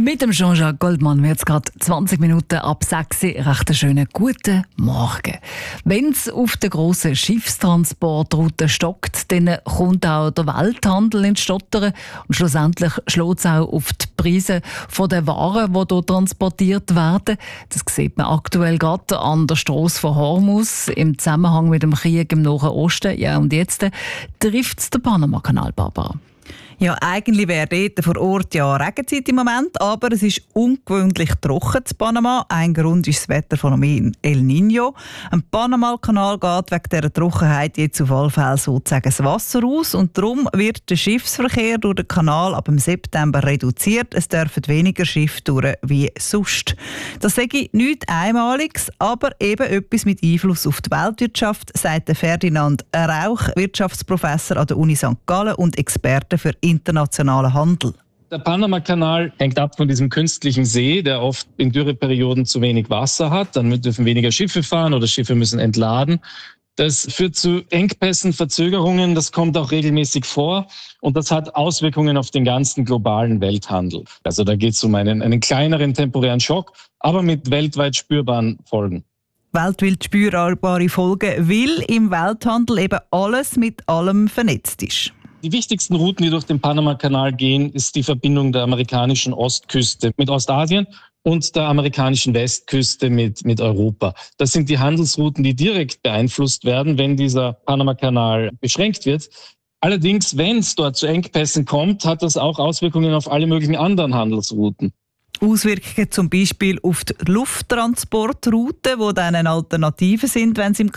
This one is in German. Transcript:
Mit dem Jean-Jacques Goldmann wird es gerade 20 Minuten ab 6 Uhr. Recht einen schönen guten Morgen. Wenn es auf der grossen Schiffstransportroute stockt, dann kommt auch der Welthandel ins Stottern. Und schlussendlich schlägt es auch auf die Preise der Waren, die hier transportiert werden. Das sieht man aktuell gerade an der Strasse von Hormuz im Zusammenhang mit dem Krieg im Nahen Osten. Ja, und jetzt trifft es den Panama-Kanal, Barbara. Ja, eigentlich wäre dort vor Ort ja Regenzeit im Moment, aber es ist ungewöhnlich trocken in Panama. Ein Grund ist das Wetterphänomen El Niño. Am Panama-Kanal geht wegen dieser Trockenheit jetzt auf alle Fälle sozusagen das Wasser aus und darum wird der Schiffsverkehr durch den Kanal ab dem September reduziert. Es dürfen weniger Schiffe durch wie sonst. Das sage nichts Einmaliges, aber eben etwas mit Einfluss auf die Weltwirtschaft, sagt Ferdinand Rauch, Wirtschaftsprofessor an der Uni St. Gallen und Experte für internationalen Handel. Der Panama-Kanal hängt ab von diesem künstlichen See, der oft in Dürreperioden zu wenig Wasser hat. Dann dürfen weniger Schiffe fahren oder Schiffe müssen entladen. Das führt zu Engpässen, Verzögerungen. Das kommt auch regelmäßig vor. Und das hat Auswirkungen auf den ganzen globalen Welthandel. Also da geht es um einen kleineren temporären Schock, aber mit weltweit spürbaren Folgen. Weltweit spürbare Folgen, weil im Welthandel eben alles mit allem vernetzt ist. Die wichtigsten Routen, die durch den Panama-Kanal gehen, ist die Verbindung der amerikanischen Ostküste mit Ostasien und der amerikanischen Westküste mit Europa. Das sind die Handelsrouten, die direkt beeinflusst werden, wenn dieser Panama-Kanal beschränkt wird. Allerdings, wenn es dort zu Engpässen kommt, hat das auch Auswirkungen auf alle möglichen anderen Handelsrouten. Auswirkungen zum Beispiel auf die Lufttransportrouten, die dann eine Alternative sind, wenn es im